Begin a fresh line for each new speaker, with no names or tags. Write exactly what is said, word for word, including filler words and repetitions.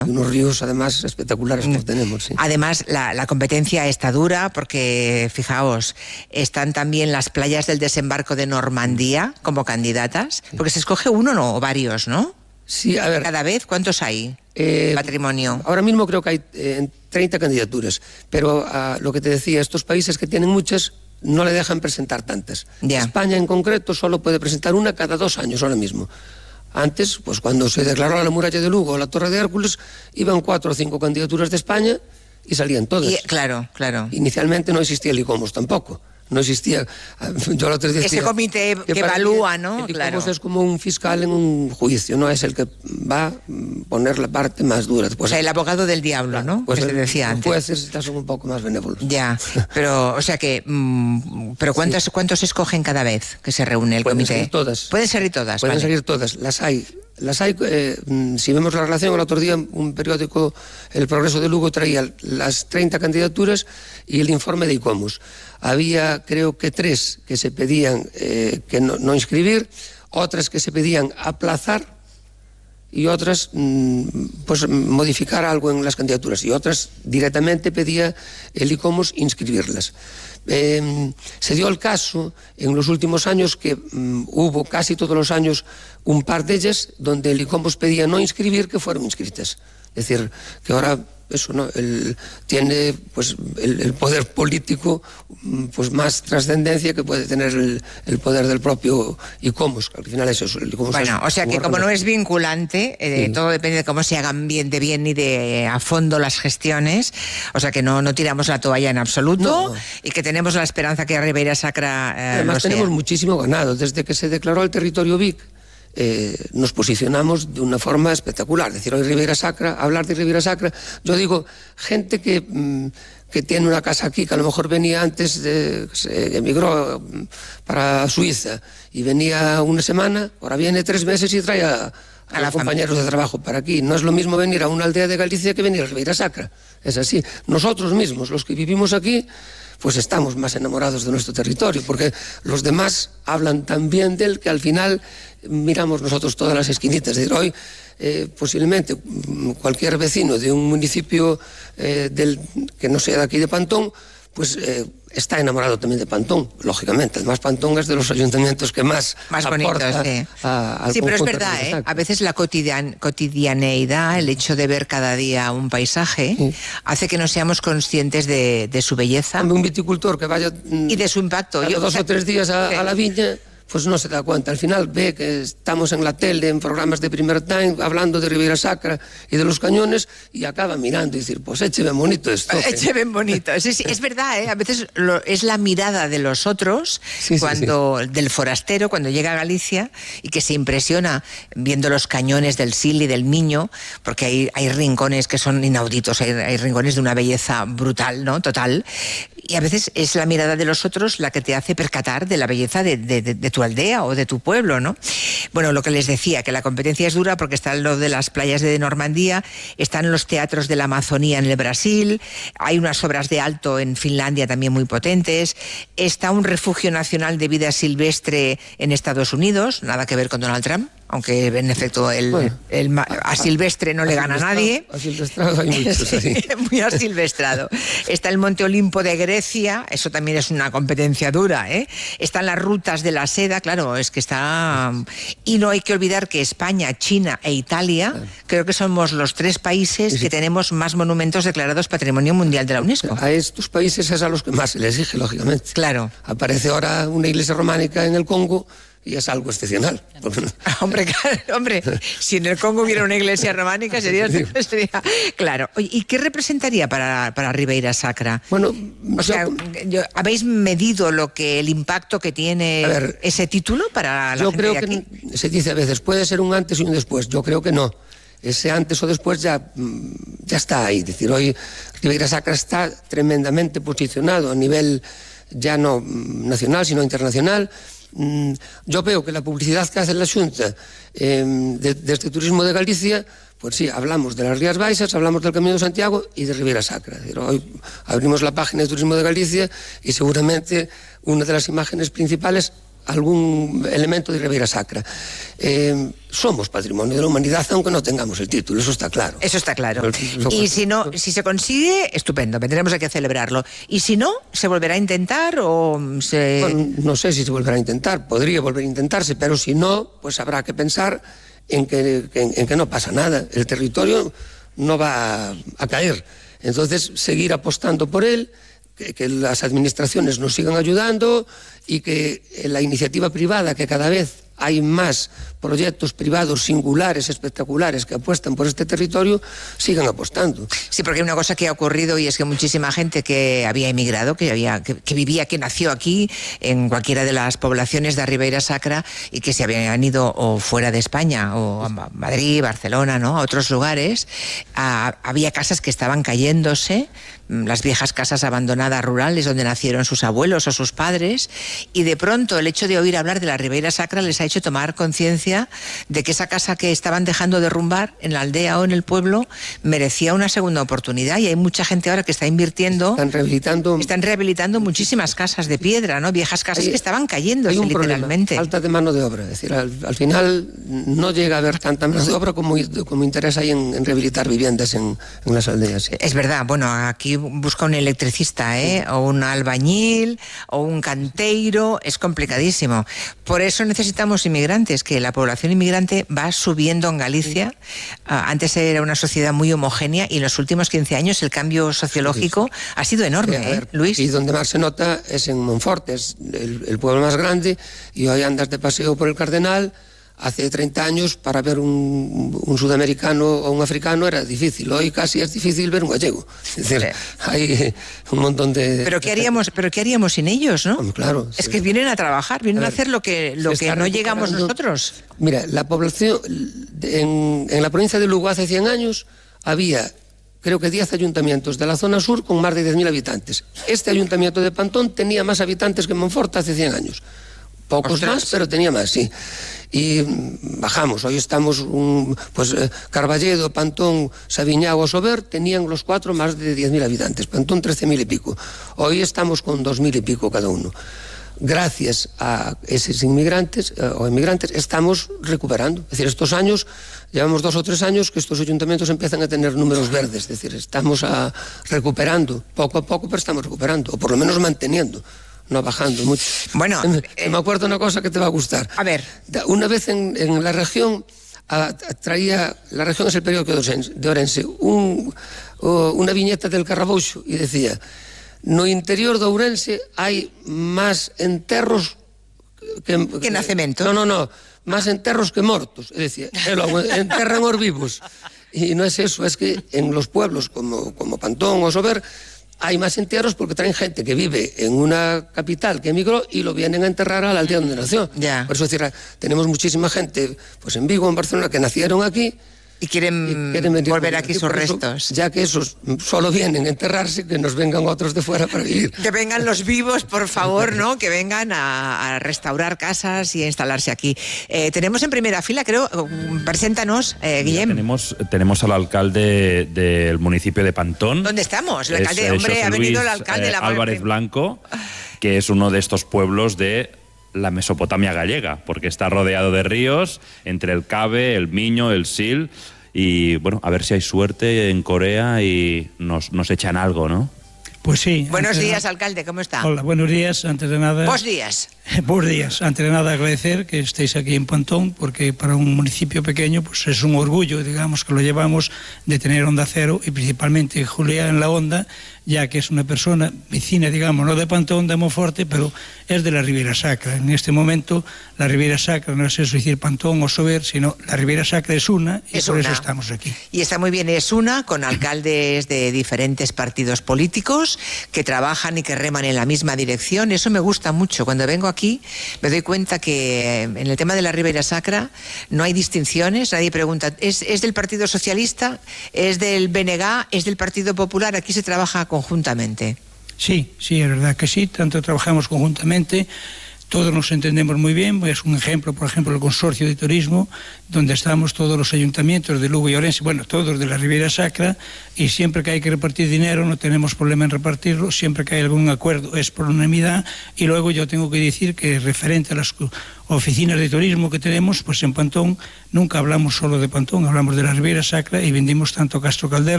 Y unos ríos, además, espectaculares que tenemos. Sí.
Además, la, la competencia está dura porque, fijaos, están también las playas del desembarco de Normandía como candidatas, sí. Porque se escoge uno no, o varios, ¿no?
Sí, a ver.
¿Cada vez cuántos hay?
Eh,
Patrimonio.
Ahora mismo creo que hay eh, treinta candidaturas, pero uh, lo que te decía, estos países que tienen muchas no le dejan presentar tantas.
Yeah.
España en concreto solo puede presentar una cada dos años ahora mismo. Antes, pues cuando se declaró la muralla de Lugo o la Torre de Hércules, iban cuatro o cinco candidaturas de España y salían todas.
Y, claro, claro.
Inicialmente no existía el ICOMOS tampoco. No existía. Yo la otra vez decía,
ese comité que, que evalúa, ¿no?
El
claro.
ICOMOS es como un fiscal en un juicio, no es el que va a poner la parte más dura.
Pues, o
pues,
sea, el abogado del diablo,
claro,
¿no?
Pues
que
el,
se decía
los jueces ya son un poco más benévolos.
Ya, pero, o sea que, mmm, pero ¿cuántos, sí. ¿cuántos escogen cada vez que se reúne el
Pueden
comité?
Pueden salir todas.
Pueden salir todas.
Pueden
vale.
salir todas, las hay. Las hay, eh, si vemos la relación, el otro día un periódico, El Progreso de Lugo, traía las treinta candidaturas y el informe de ICOMOS. Había, creo que tres que se pedían eh, que no, no inscribir, otras que se pedían aplazar y otras mmm, pues modificar algo en las candidaturas y otras directamente pedía el ICOMOS inscribirlas. Eh, se dio el caso en los últimos años que um, hubo casi todos los años un par de ellas donde el ICOMOS pedía no inscribir que fueron inscritas. Es decir, que ahora eso no el, tiene pues el, el poder político pues más trascendencia que puede tener el, el poder del propio ICOMOS. Al final es eso. El ICOMOS
bueno,
es,
o sea que como no es vinculante, eh, sí. Todo depende de cómo se hagan bien de bien y de a fondo las gestiones. O sea que no, no tiramos la toalla en absoluto
no, no.
Y que tenemos la esperanza que Ribeira Sacra eh,
además
no
tenemos
sea.
muchísimo ganado. Desde que se declaró el territorio Vic, Eh, nos posicionamos de una forma espectacular. Es decir, hoy Ribeira Sacra, hablar de Ribeira Sacra, yo digo, gente que, mmm, que tiene una casa aquí, que a lo mejor venía antes, de, se emigró para Suiza y venía una semana, ahora viene tres meses y trae a, a, a los compañeros de trabajo para aquí. No es lo mismo venir a una aldea de Galicia que venir a Ribeira Sacra. Es así. Nosotros mismos, los que vivimos aquí, pues estamos más enamorados de nuestro territorio, porque los demás hablan tan bien de él que al final miramos nosotros todas las esquinitas. Es decir, hoy eh, posiblemente cualquier vecino de un municipio eh, del, que no sea de aquí de Pantón, pues eh, está enamorado también de Pantón, lógicamente. Además, Pantón es de los ayuntamientos que más,
más
aporta
bonitos, sí.
a, al
sí, pero es
conjunto
verdad, ¿eh? A veces la cotidian, cotidianeidad, el hecho de ver cada día un paisaje, sí. Hace que no seamos conscientes de, de su belleza.
Un viticultor que vaya
y de su impacto.
Yo, dos o, sea, o tres días a, sí. a la viña, pues no se da cuenta. Al final ve que estamos en la tele, en programas de primer time, hablando de Ribeira Sacra y de los cañones, y acaba mirando y decir, pues eche bien bonito esto.
Eche bien bonito. Sí, sí, es verdad, ¿eh? A veces lo, es la mirada de los otros, sí, cuando sí, sí. del forastero, cuando llega a Galicia, y que se impresiona viendo los cañones del Sil y del Miño, porque hay, hay rincones que son inauditos, hay, hay rincones de una belleza brutal, ¿no? Total. Y a veces es la mirada de los otros la que te hace percatar de la belleza de, de, de, de tu aldea o de tu pueblo, ¿no? Bueno, lo que les decía, que la competencia es dura porque está lo de las playas de Normandía, están los teatros de la Amazonía en el Brasil, hay unas obras de alto en Finlandia también muy potentes, está un refugio nacional de vida silvestre en Estados Unidos, nada que ver con Donald Trump, aunque en efecto el, bueno, el, el, a Silvestre no a le gana a nadie.
A Silvestrado hay muchos, sí,
muy asilvestrado. Está el Monte Olimpo de Grecia, eso también es una competencia dura, ¿eh? Están las rutas de la seda, claro, es que está... Y no hay que olvidar que España, China e Italia, claro, creo que somos los tres países sí, sí. que tenemos más monumentos declarados Patrimonio Mundial de la UNESCO.
A estos países es a los que más se les exige, lógicamente.
Claro.
Aparece ahora una iglesia románica en el Congo, y es algo excepcional.
Hombre, claro, hombre, si en el Congo hubiera una iglesia románica sería... sería claro. ¿Y qué representaría para, para Ribeira Sacra?
Bueno,
o sea, yo, ¿habéis medido lo que el impacto que tiene ver, ese título para la
yo
gente
creo
de aquí?
Que se dice a veces, puede ser un antes y un después. Yo creo que no. Ese antes o después ya, ya está ahí. Es decir, hoy Ribeira Sacra está tremendamente posicionado a nivel ya no nacional, sino internacional. Yo veo que la publicidad que hace la Xunta eh, de, de este turismo de Galicia, pues sí, hablamos de las Rías Baixas, hablamos del Camino de Santiago y de Ribeira Sacra. Es decir, hoy abrimos la página de Turismo de Galicia y seguramente una de las imágenes principales algún elemento de Ribeira Sacra. Eh, somos patrimonio de la humanidad aunque no tengamos el título, eso está claro.
Eso está claro. Y si no, si se consigue, estupendo, tendremos que celebrarlo. Y si no, ¿se volverá a intentar o se...?
Bueno, no sé si se volverá a intentar, podría volver a intentarse, pero si no, pues habrá que pensar en que, en, en que no pasa nada. El territorio no va a, a caer. Entonces, seguir apostando por él, que, que las administraciones nos sigan ayudando y que la iniciativa privada, que cada vez hay más proyectos privados singulares, espectaculares, que apuestan por este territorio, sigan apostando.
Sí, porque hay una cosa que ha ocurrido y es que muchísima gente que había emigrado, que, había, que, que vivía, que nació aquí, en cualquiera de las poblaciones de Ribeira Sacra, y que se habían ido o fuera de España, o a Madrid, Barcelona, ¿no?, a otros lugares, a, había casas que estaban cayéndose, las viejas casas abandonadas rurales donde nacieron sus abuelos o sus padres, y de pronto el hecho de oír hablar de la Ribeira Sacra les ha hecho tomar conciencia de que esa casa que estaban dejando derrumbar en la aldea o en el pueblo merecía una segunda oportunidad, y hay mucha gente ahora que está invirtiendo,
están rehabilitando,
están rehabilitando muchísimas casas de piedra, ¿no?, viejas casas hay, que estaban cayéndose literalmente.
Problema, falta de mano de obra, es decir, al, al final no llega a haber tanta mano de obra como, como interés hay en, en rehabilitar viviendas en, en las aldeas. Sí.
Es verdad, bueno, aquí busca un electricista, ¿eh?, o un albañil, o un canteiro, es complicadísimo. Por eso necesitamos inmigrantes, que la población inmigrante va subiendo en Galicia. Uh, antes era una sociedad muy homogénea y en los últimos quince años el cambio sociológico sí, sí. ha sido enorme, sí, ver, ¿eh, Luis?
Y donde más se nota es en Monforte, es el, el pueblo más grande, y hoy andas de paseo por el Cardenal. Hace treinta años, para ver un, un sudamericano o un africano era difícil. Hoy casi es difícil ver un gallego. Es decir, sí. hay un montón de...
¿Pero qué haríamos, pero qué haríamos sin ellos, no?
Bueno, claro.
Es
sí.
que vienen a trabajar, vienen a, ver, a hacer lo que, lo que no llegamos nosotros.
Mira, la población... En, en la provincia de Lugo hace cien años había... creo que diez ayuntamientos de la zona sur con más de diez mil habitantes. Este ayuntamiento de Pantón tenía más habitantes que Monforte hace cien años. Pocos Ostras. más, pero tenía más, sí. Y bajamos, hoy estamos, un, pues eh, Carballedo, Pantón, Sabiñao o Sober tenían los cuatro más de diez mil habitantes, Pantón trece mil y pico. Hoy estamos con dos mil y pico cada uno. Gracias a esos inmigrantes eh, o inmigrantes estamos recuperando. Es decir, estos años, llevamos dos o tres años que estos ayuntamientos empiezan a tener números verdes. Es decir, estamos a, recuperando, poco a poco, pero estamos recuperando, o por lo menos manteniendo. No bajando mucho.
Bueno,
me, eh, me acuerdo una cosa que te va a gustar.
A ver.
Una vez en, en la región, a, a, traía, la región es el periódico de Orense, de Orense un, o, una viñeta del Carrabouxo y decía: no interior de Ourense hai máis enterros que,
que, que nacementos.
No, no, no, máis enterros que mortos. Es decir, enterran os vivos. Y no es eso, es que en los pueblos como, como Pantón o Sober hay más entierros porque traen gente que vive en una capital que emigró y lo vienen a enterrar a la aldea donde nació.
Ya.
Por eso es decir, tenemos muchísima gente pues en Vigo, en Barcelona, que nacieron aquí
y quieren, y quieren volver aquí sus restos.
Eso, ya que esos solo vienen a enterrarse, que nos vengan otros de fuera para vivir.
Que vengan los vivos, por favor, ¿no? Que vengan a, a restaurar casas y a instalarse aquí. Eh, tenemos en primera fila, creo, preséntanos, eh, Guillem.
Mira, tenemos, tenemos al alcalde del municipio de Pantón.
¿Dónde estamos? El alcalde, es, hombre, José ha venido Luis, el alcalde. Eh,
la Álvarez Blanco, que es uno de estos pueblos de la Mesopotamia gallega, porque está rodeado de ríos, entre el Cabe, el Miño, el Sil, y bueno, a ver si hay suerte en Corea y nos, nos echan algo, ¿no?
Pues sí.
Buenos días, alcalde, ¿cómo está?
Hola, buenos días, antes de nada...
Buenos días.
Buenos días, antes de nada agradecer que estéis aquí en Pantón, porque para un municipio pequeño pues es un orgullo, digamos, que lo llevamos de tener Onda Cero, y principalmente Julián en la Onda, ya que es una persona vecina, digamos, no de Pantón, de Monforte, pero es de la Ribeira Sacra. En este momento, la Ribeira Sacra no es eso decir Pantón o Sober, sino la Ribeira Sacra es una, y es por una. Eso estamos aquí.
Y está muy bien, es una, con alcaldes de diferentes partidos políticos que trabajan y que reman en la misma dirección. Eso me gusta mucho. Cuando vengo aquí me doy cuenta que en el tema de la Ribeira Sacra no hay distinciones, nadie pregunta, ¿es, es del Partido Socialista? ¿Es del B N G? ¿Es del Partido Popular? Aquí se trabaja conjuntamente.
Sí, sí, es verdad que sí, tanto trabajamos conjuntamente. todos nos entendemos muy bien. Es un ejemplo, por ejemplo, el consorcio de turismo, donde estamos todos los ayuntamientos de Lugo y Orense, bueno, todos de la Ribeira Sacra, y siempre que hay que repartir dinero no tenemos problema en repartirlo, siempre que hay algún acuerdo es por unanimidad. Y luego yo tengo que decir que referente a las oficinas de turismo que tenemos, pues en Pantón nunca hablamos solo de Pantón, hablamos de la Ribeira Sacra y vendimos tanto Castro Caldera